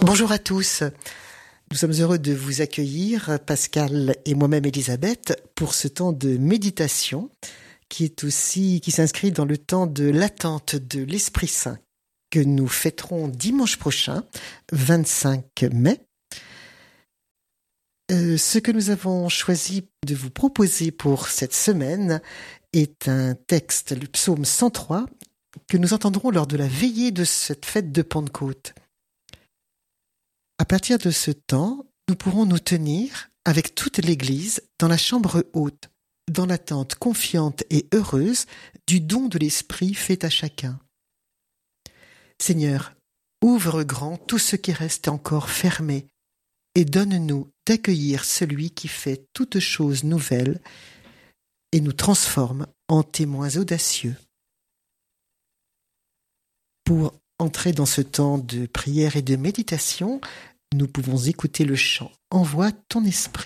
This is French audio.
Bonjour à tous. Nous sommes heureux de vous accueillir, Pascal et moi-même Elisabeth, pour ce temps de méditation qui s'inscrit dans le temps de l'attente de l'Esprit Saint que nous fêterons dimanche prochain, 25 mai. Ce que nous avons choisi de vous proposer pour cette semaine est un texte, le psaume 103, que nous entendrons lors de la veillée de cette fête de Pentecôte. À partir de ce temps, nous pourrons nous tenir avec toute l'Église dans la chambre haute, dans l'attente confiante et heureuse du don de l'Esprit fait à chacun. Seigneur, ouvre grand tout ce qui reste encore fermé et donne-nous d'accueillir celui qui fait toutes choses nouvelles et nous transforme en témoins audacieux. Pour entrer dans ce temps de prière et de méditation, nous pouvons écouter le chant « Envoie ton esprit ».